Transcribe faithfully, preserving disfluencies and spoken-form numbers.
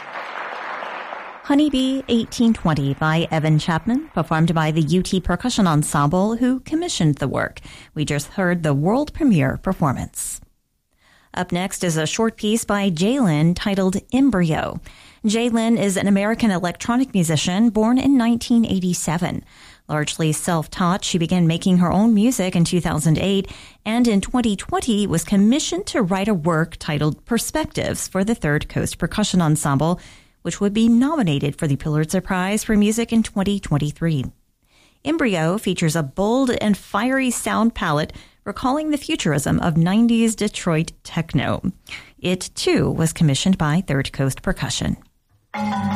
Honeybee eighteen twenty by Evan Chapman, performed by the U T Percussion Ensemble, who commissioned the work. We just heard the world premiere performance. Up next is a short piece by Jaylin titled Embryo. Jaylin is an American electronic musician born in nineteen eighty-seven. Largely self-taught, she began making her own music in two thousand eight and in twenty twenty was commissioned to write a work titled Perspectives for the Third Coast Percussion Ensemble, which would be nominated for the Pulitzer Prize for Music in twenty twenty-three. Embryo features a bold and fiery sound palette recalling the futurism of nineties Detroit techno. It, too, was commissioned by Third Coast Percussion.